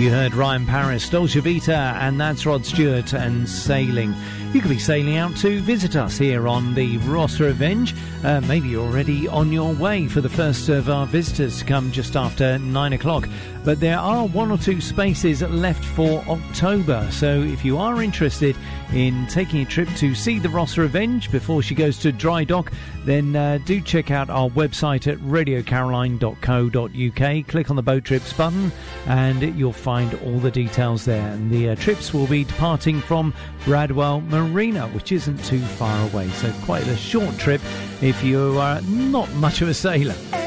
You heard Ryan Paris, Dolce Vita, and that's Rod Stewart and Sailing. You could be sailing out to visit us here on the Ross Revenge. Maybe you're already on your way for the first of our visitors to come just after 9 o'clock. But there are 1 or 2 spaces left for October. So if you are interested in taking a trip to see the Ross Revenge before she goes to dry dock, then do check out our website at radiocaroline.co.uk. Click on the boat trips button and you'll find all the details there. And the trips will be departing from Bradwell Marina, which isn't too far away. So quite a short trip if you are not much of a sailor.